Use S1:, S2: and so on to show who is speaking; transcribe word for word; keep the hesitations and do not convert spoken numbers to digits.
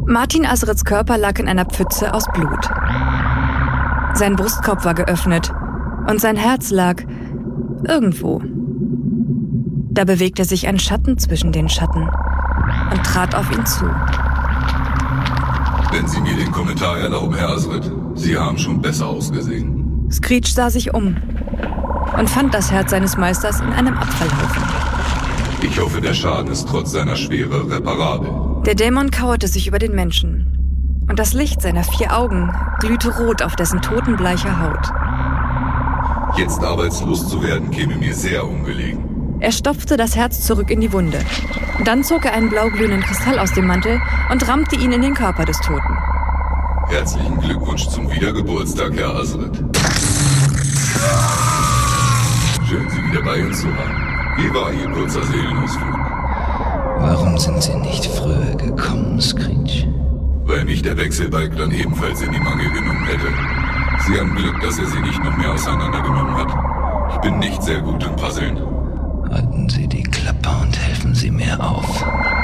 S1: Martin Azrits Körper lag in einer Pfütze aus Blut. Sein Brustkorb war geöffnet und sein Herz lag irgendwo. Da bewegte sich ein Schatten zwischen den Schatten und trat auf ihn zu.
S2: Wenn Sie mir den Kommentar erlauben, Herr Azrit, Sie haben schon besser ausgesehen.
S1: Screech sah sich um und fand das Herz seines Meisters in einem Abfallhaufen.
S2: Ich hoffe, der Schaden ist trotz seiner Schwere reparabel.
S1: Der Dämon kauerte sich über den Menschen und das Licht seiner vier Augen glühte rot auf dessen totenbleicher Haut.
S2: Jetzt arbeitslos zu werden, käme mir sehr ungelegen.
S1: Er stopfte das Herz zurück in die Wunde. Dann zog er einen blauglühenden Kristall aus dem Mantel und rammte ihn in den Körper des Toten.
S2: Herzlichen Glückwunsch zum Wiedergeburtstag, Herr Azrit. Schön, Sie wieder bei uns zu haben. Wie war Ihr kurzer Seelenausflug?
S3: Warum sind Sie nicht früher gekommen, Screech?
S2: Weil mich der Wechselbalg dann ebenfalls in die Mangel genommen hätte. Sie haben Glück, dass er Sie nicht noch mehr auseinandergenommen hat. Ich bin nicht sehr gut im Puzzeln.
S3: Halten Sie die Klappe und helfen Sie mir auf.